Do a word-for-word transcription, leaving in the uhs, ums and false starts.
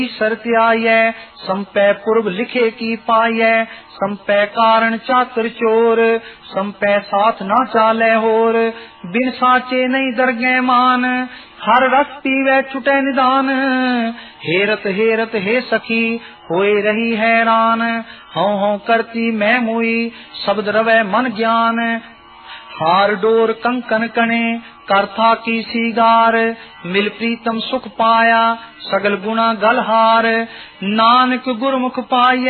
शर्त आये संपै पूर्व लिखे की पाये, संपै कारण चातर चोर, संपै साथ ना चाले होर, बिन साचे नहीं दरगे मान, हर रस पीवे छुटे निदान, हेरत हेरत हे सखी होए रही हैरान, हों हों करती मैं मुई शब्द रवे मन ज्ञान, हार डोर कंकन कणे करथा की सीगार, मिल प्रीतम सुख पाया सगल गुणा गलहार, नानक गुरमुख पाए